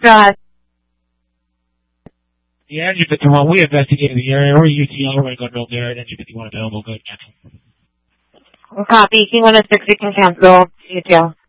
Go ahead. The Engine 51, we investigated the area. We're UTL. We're going to go drill there at Engine 51 available. Good, cancel. Copy. King 106, you can cancel. UTL.